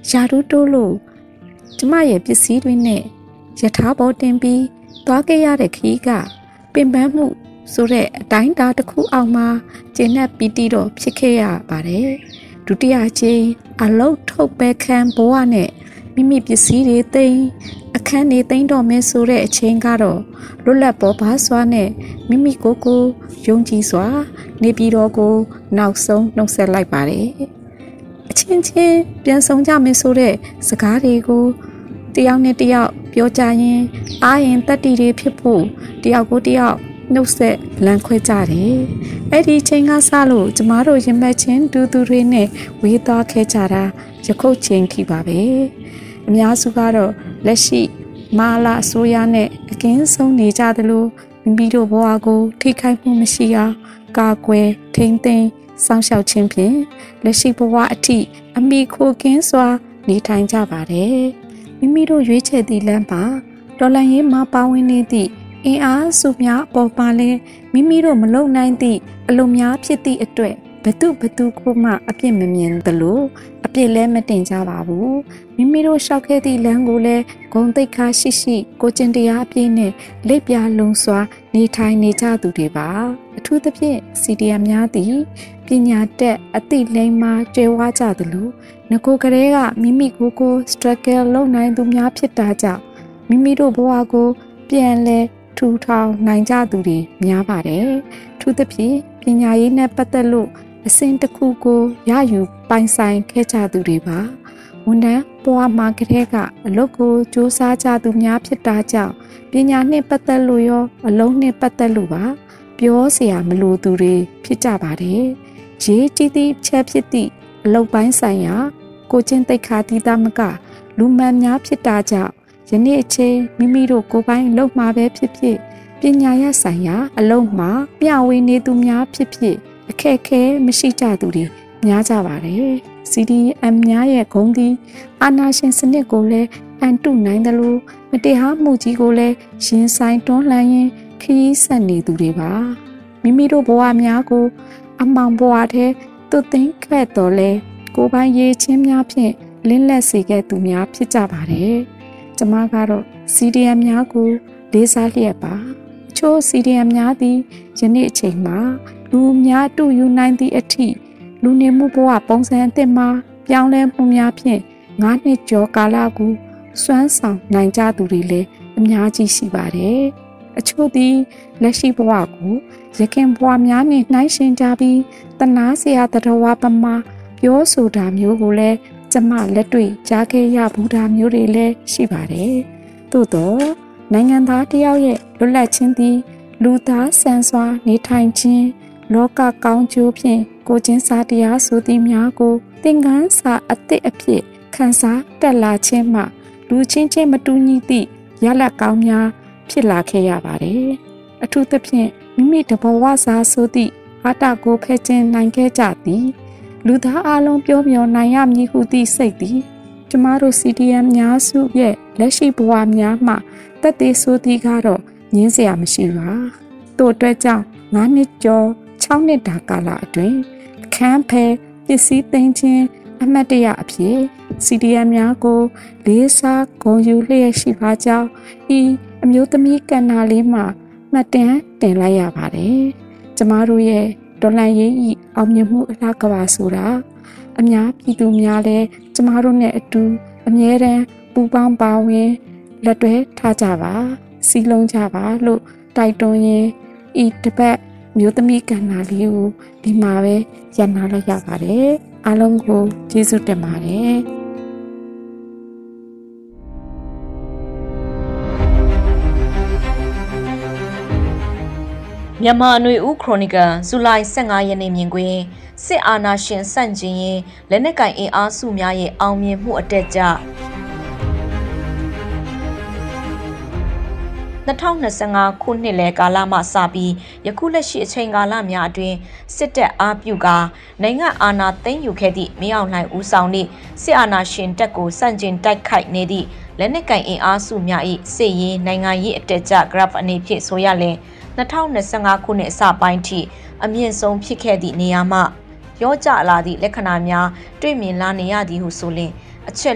ရာထူးတိုးလို့ကျမရဲ့ပစ္စည်းတွေနဲ့ယထာဘောတင်ပြီးသွားခဲ့ရတဲ့ခရီးကပင်ပန်းမှုဆိုတဲ့အတိုင်းအတာတစ်ခုအောက်မှာကျဉ်တ်ပီတီတော့ဖြစ်ခဲ့ရပါတယ်ဒုတိယအချိန်အလုတ်ထုတ်ပဲခံဘဝနဲ့မိမိပစ္စည်းတွေသိမ်းအခန်းတွေသိမ်းတော့မယ်ဆိုတဲ့အချိန်ကတော့လွတ်လပ်ပေါ်ပါစွာနဲ့မိမိကိုယ်ကိုယုံကြည်စွာနေပြည်တော်ကိုနောက်ဆုံးနှုတ်ဆက်လိုက်ပါတယ်အချင်းချင်းပြန်ဆောင်ကြမယ်ဆိုတဲ့စကားတွေကိုတယောက်နဲ့တယောက်ပြောကြရင်အာရင်တတ္တိတွေဖြစ်ဖို့တယောက်ကိုတယောက်နှုတ်ဆက်လမ်းခွဲကြတယ်အဲ့ဒီချိန်ကစလို့ကျမတို့ရင်ပတ်ချင်းတူတူတွေနဲ့ဝေးသွားခဲ့ကြတာယခုချိန်ထိပါပဲအများစုကတော့လက်ရှိမာလာအစိုးရနဲ့အကင်းဆုံးနေကြသလိုမိမိတို့ဘဝကိုထိခိုက်မှုမရှိအောင်ကာကွယ်ထိန်းသိမ်းစောင့်ရှောက်ခြင်းဖြင့်လက်ရှိဘဝအထိအမိခိုကင်းစွာနေထိုင်ကြပါတယ်မိမိတို့ရွေးချယ်သည့်လမ်းမှာတော်လှန်ရေးမှာပါဝင်နေသည့်အင်အားစုများအပေါ်မှာလည်းမိမိတို့မလုံနိုင်သည့်အလုံးများဖြစ်သည့်အတွက်ဘသူကိုမှအပြစ်မမြင်သလိုအပြစ်လည်းမတင်ကြပါဘူးမိမိတို့ရှောက်ခဲ့သည့်လမ်းကိုလည်းဂုဏ်သိက္ခာရှိကိုကျင့်တရားအပြည့်နဲ့လက်ပြလုံးစွာနေထိုင်နေကြသူတွေပါအထူးသဖြင့် CDM များသည်ပညာတတ်အသိလိမ္မာကျွဲဝါကြသလိုငကိုကလေးကမိမိကို struggle လုပ်နိုင်သူများဖြစ်တာကြောင့်မိမိတို့ဘဝကိုပြန်လဲထူထောင်နိုင်ကြသူတွေများပါတယ်ထူးသဖြင့်ပညာရေးနဲ့ပတ်သက်လို့အစဉ်တစ်ခုကိုရယူပိုင်ဆိုင်ခဲ့ကြသူတွေပါဝန်ထမ်းဘဝမှာကလေးကအလုပ်ကိုစူးစမ်းကြသူများဖြစ်တာကြောင့်ပညာနဲ့ပတ်သက်လို့ရောအလုံးနဲ့ပတ်သက်လို့ပါပြောเสียမလိုသူတွေဖြစ်ကြပါတယ်ရေးကြည့်သည့်ချက်ဖြစ်သည့်အလုပ်ပိုင်းဆိုင်ရာကိုချင်းသိက္ခာတည်တာမကလူမှန်များဖြစ်တာကြောင့်ယနေ့အချိန်မိမိတို့ကိုယ်ပိုင်လုပ်မှာပဲဖြစ်ဖြစ်ပညာရဆိုင်ရာအလုပ်မှာမျှဝေနေသူများဖြစ်ဖြစ်အခက်အခဲမရှိကြသူတွေများကြပါတယ် CDM များရဲ့ဂုဏ်သည်အာဏာရှင်စနစ်ကိုလည်းအန်တုနိုင်တယ်လို့မတရားမှုကြီးကိုလည်းရင်ဆိုင်တွန်းလှန်ရင်းခရီးဆက်နေသူတွေပါမိမိတို့ဘဝများကိုအမောင်ဘဝထဲသွတ်သိမ်းခဲ့တော်လဲကိုယ်ပိုင်ရေးချင်းများဖြင့်လင်းလက်စေခဲ့သူများဖြစ်ကြပါတယ်ကျမကတော့ CDM များကိုလေးစားလျက်ပါအချို့ CDM များသည်ယနေ့အချိန်မှာလူများတူယူနိုင်သည့်အထိလူနေမှုဘဝပုံစံအသစ်မှာပြောင်းလဲမှုများဖြင့်9နှစ်ကျော်ကာလကိုစွမ်းဆောင်နိုင်ကြသူတွေလည်းအများကြီးရှိပါတယ်အချို့သည်လက်ရှိဘဝကိုရခင်ဘဝများနဲ့နှိုင်းယှဉ်ကြပြီးတနာစရာတတော်ဝပမာပြောဆိုတာမျိုးကိုလည်းကျမလက်တွေ့ကြားခဲ့ရဘူးတာမျိုးတွေလည်းရှိပါတယ်သို့တော့နိုင်ငံသားတယောက်ရဲ့လွတ်လပ်ခြင်းသည်လူသားဆန်စွာနေထိုင်ခြင်းလောကကောင်းကျိုးဖြင့်ကိုချင်းစာတရားဆိုသည်များကိုသင်ခန်းစာအသစ်အဖြစ်ခန်းစားတက်လာခြင်းမှလူချင်းချင်းမတူညီသည့်ရလဒ်ကောင်းများဖြစ်လာခဲ့ရပါတယ်အထူးသဖြင့်မိမိတဘဝစာဆိုသည့်အာတကိုဖဲ့ခြင်းနိုင်ခဲ့ကြသည်လူသားအလုံးပြောမျောနိုင်ရမည်ဟုသည့်စိတ်သည်ကျမတို့ CDM များစုရဲ့လက်ရှိဘဝများမှတက်သေးဆိုသည်ကတော့ငင်းစရာမရှိပါတို့အတွက်ကြောင့်9နှစ်ကျော်6နှစ်တာကာလအတွင်းအခန်းဖဲပစ္စည်းသိမ်းခြင်းအမှတ်တရအဖြစ် CDM များကိုလေးစားဂုဏ်ယူလျက်ရှိပါကြောင်းဤအမျိုးသမီးကဏ္ဍလေးမှာမှတ်တမ်းတင်လိုက်ရပါတယ်ကျမတို့ရဲ့ဒေါ်လာရေးဤအောင်မြင်မှုအလားကပါဆိုတာအများပြည်သူများလည်းကျမတို့နဲ့အတူအမြဲတမ်းပူးပေါင်းပါဝင်လက်တွဲထားကြပါစီလုံးကြပါလို့တိုက်တွန်းရင်းဤတပတ်မျိုးသမီးကဏ္ဍလေးကိုဒီမှာပဲရန်နာလိုက်ရပါတယ်အားလုံးကိုကျေးဇူးတင်ပါတယ်မြန်မာအနွေဦးခရိုနီကယ်ဇူလိုင်15ရက်နေ့မြင်ကွင်းစစ်အာဏာရှင်ဆန့်ကျင်ရေးလက်နက်ကင်အင်အားစုများရဲ့အောင်မြင်မှုအတက်ကြ2025ခုနှစ်လယ်ကာလမှစပြီးယခုလက်ရှိအချိန်ကာလများအတွင်းစစ်တပ်အားပြုကာနိုင်ငံအာဏာသိမ်းယူခဲ့သည့်မင်းအောင်လှိုင်ဦးဆောင်သည့်စစ်အာဏာရှင်တပ်ကိုစန့်ကျင်တိုက်ခိုက်နေသည့်လက်နက်ကင်အင်အားစုများ၏စစ်ရေးနိုင်ငံရေးအတက်ကြ graph အနေဖြင့်ဆိုရလျှင်2025ခုနှစ်အစပိုင်းထိအမြင့်ဆုံးဖြစ်ခဲ့သည့်နေရာမှရော့ကျလာသည့်လက္ခဏာများတွေ့မြင်လာနေရသည်ဟုဆိုလျှင်အချက်